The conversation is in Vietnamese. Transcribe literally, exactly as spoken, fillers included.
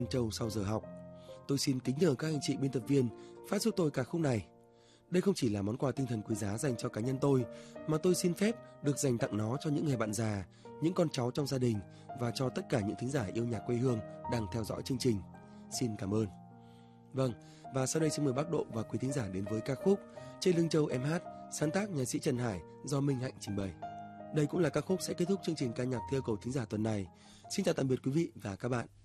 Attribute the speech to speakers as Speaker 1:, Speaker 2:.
Speaker 1: Châu sau giờ học. Tôi xin kính nhờ các anh chị biên tập viên phát giúp tôi ca khúc này. Đây không chỉ là món quà tinh thần quý giá dành cho cá nhân tôi, mà tôi xin phép được dành tặng nó cho những người bạn già, những con cháu trong gia đình và cho tất cả những thính giả yêu nhạc quê hương đang theo dõi chương trình. Xin cảm ơn. Vâng, và sau đây xin mời bác Độ và quý thính giả đến với ca khúc Trên lưng châu em hát, sáng tác nhạc sĩ Trần Hải do Minh Hạnh trình bày. Đây cũng là ca khúc sẽ kết thúc chương trình ca nhạc theo cầu thính giả tuần này. Xin chào tạm biệt quý vị và các bạn.